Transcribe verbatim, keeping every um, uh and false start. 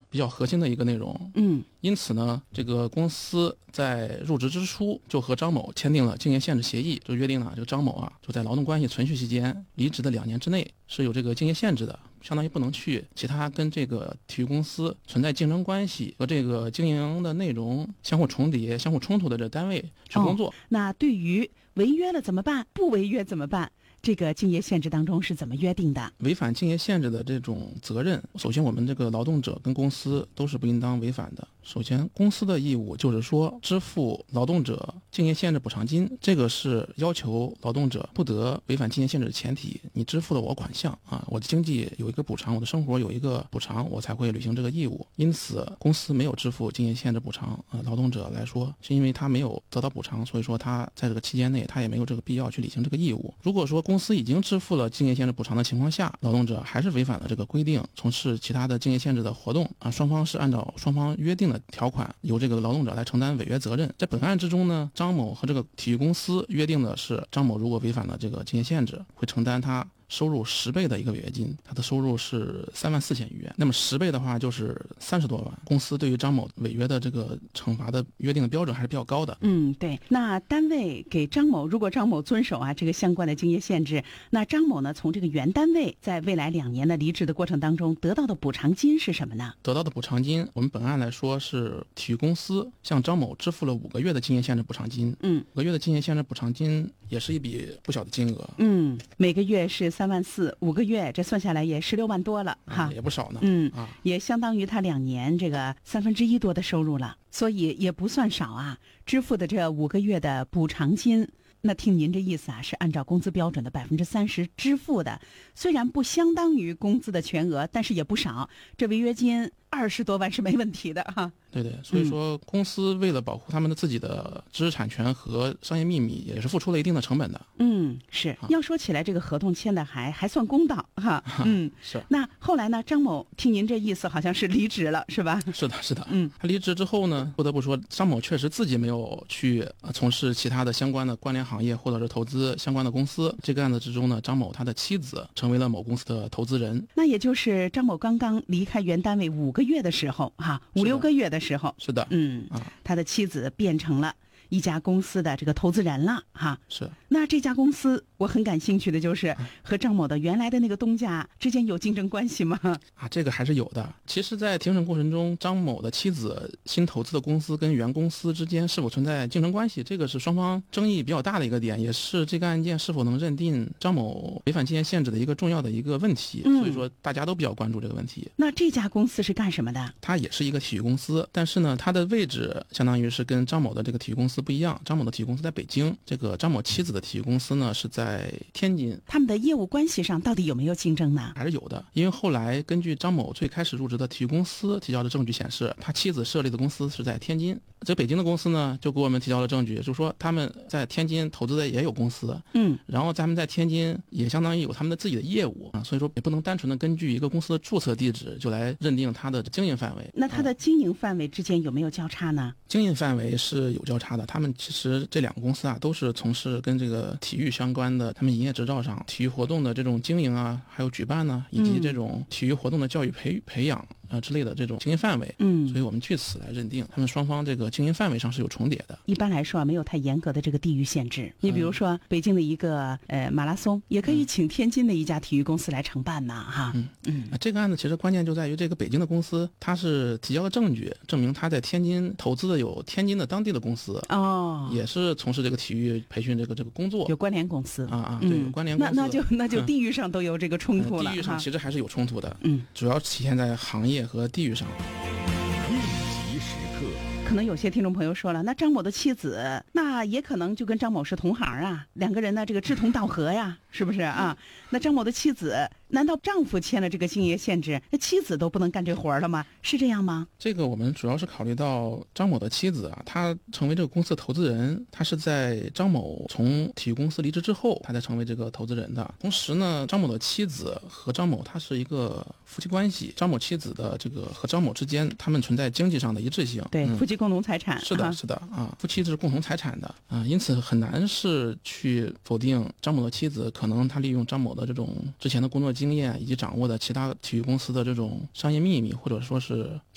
比较核心的一个内容。 嗯， 因此呢，这个公司在入职之初就和张某签订了竞业限制协议，就约定了这个张某啊，就在劳动关系存续期间离职的两年之内是有这个竞业限制的，相当于不能去其他跟这个体育公司存在竞争关系和这个经营的内容相互重叠、相互冲突的这单位去工作。 哦，那对于违约了怎么办？不违约怎么办？这个竞业限制当中是怎么约定的？ 违反竞业限制的这种责任，首先我们这个劳动者跟公司都是不应当违反的。首先，公司的义务就是说支付劳动者竞业限制补偿金，这个是要求劳动者不得违反竞业限制的前提。你支付了我款项啊，我的经济有一个补偿，我的生活有一个补偿，我才会履行这个义务。因此，公司没有支付竞业限制补偿啊，劳动者来说是因为他没有得到补偿，所以说他在这个期间内他也没有这个必要去履行这个义务。如果说公司已经支付了竞业限制补偿的情况下，劳动者还是违反了这个规定，从事其他的竞业限制的活动啊，双方是按照双方约定的条款，由这个劳动者来承担违约责任。在本案之中呢，张某和这个体育公司约定的是，张某如果违反了这个竞业限制，会承担他收入十倍的一个违约金，他的收入是三万四千余元，那么十倍的话就是三十多万。公司对于张某违约的这个惩罚的约定的标准还是比较高的。 嗯，对。那单位给张某，如果张某遵守啊这个相关的竞业限制，那张某呢从这个原单位在未来两年的离职的过程当中得到的补偿金是什么呢？ 得到的补偿金，我们本案来说是体育公司向张某支付了五个月的竞业限制补偿金。 嗯， 五个月的竞业限制补偿金也是一笔不小的金额。 嗯，每个月是三万四，五个月这算下来也十六万多了哈、 啊，也不少呢。 嗯啊， 也相当于他两年这个三分之一多的收入了，所以也不算少啊。支付的这五个月的补偿金，那听您这意思啊，是按照工资标准的百分之三十支付的，虽然不相当于工资的全额，但是也不少。这违约金二十多万是没问题的哈。 对对，所以说公司为了保护他们的自己的知识产权和商业秘密，也是付出了一定的成本的。 嗯，是。要说起来，这个合同签的还还算公道哈。嗯， 是。 那后来呢？张某听您这意思，好像是离职了，是吧？ 是的，是的。 嗯， 他离职之后呢，不得不说，张某确实自己没有去呃从事其他的相关的关联行业或者是投资相关的公司。这个案子之中呢，张某他的妻子成为了某公司的投资人。 那也就是张某刚刚离开原单位五个月的时候，哈，五六个月的时候， 是的。 嗯，啊，他的妻子变成了一家公司的这个投资人了哈。 是。 那这家公司我很感兴趣的就是和张某的原来的那个东家之间有竞争关系吗？ 啊，这个还是有的。其实在庭审过程中，张某的妻子新投资的公司跟原公司之间是否存在竞争关系，这个是双方争议比较大的一个点，也是这个案件是否能认定张某违反竞业限制的一个重要的一个问题。 嗯， 所以说大家都比较关注这个问题。 那这家公司是干什么的？ 它也是一个体育公司，但是呢它的位置相当于是跟张某的这个体育公司不一样。张某的体育公司在北京，这个张某妻子的体育公司呢是在天津。 他们的业务关系上到底有没有竞争呢？ 还是有的。因为后来根据张某最开始入职的体育公司提交的证据显示，他妻子设立的公司是在天津。这北京的公司呢就给我们提交了证据，就是说他们在天津投资的也有公司， 嗯， 然后咱们在天津也相当于有他们的自己的业务啊，所以说也不能单纯的根据一个公司的注册地址就来认定它的经营范围。 那它的经营范围之间有没有交叉呢？ 经营范围是有交叉的，他们其实这两个公司啊都是从事跟这个体育相关的，他们营业执照上体育活动的这种经营啊，还有举办呢、啊，以及这种体育活动的教育培培养啊之类的这种经营范围。 嗯， 所以我们据此来认定他们双方这个经营范围上是有重叠的。 一般来说啊，没有太严格的这个地域限制。你比如说北京的一个呃马拉松，也可以请天津的一家体育公司来承办呐，哈。 嗯嗯，这个案子其实关键就在于这个北京的公司，它是提交了证据，证明他在天津投资的有天津的当地的公司哦， 也是从事这个体育培训这个这个工作， 有关联公司啊啊，对，有关联公司。 那那就那就地域上都有这个冲突了、 嗯，地域上其实还是有冲突的， 嗯， 主要体现在行业和地域上。 应急时刻。 可能有些听众朋友说了，那张某的妻子那也可能就跟张某是同行啊，两个人呢这个志同道合呀，是不是啊？那张某的妻子，难道丈夫签了这个竞业限制，那妻子都不能干这活了吗？是这样吗？ 这个我们主要是考虑到张某的妻子啊，她成为这个公司的投资人，她是在张某从体育公司离职之后，她才成为这个投资人的。同时呢，张某的妻子和张某他是一个夫妻关系，张某妻子的这个和张某之间，他们存在经济上的一致性。 对， 嗯、 夫妻共同财产。 是的， 啊、 是的啊，夫妻是共同财产的啊，因此很难是去否定张某的妻子可能他利用张某的这种之前的工作经验以及掌握的其他体育公司的这种商业秘密，或者说是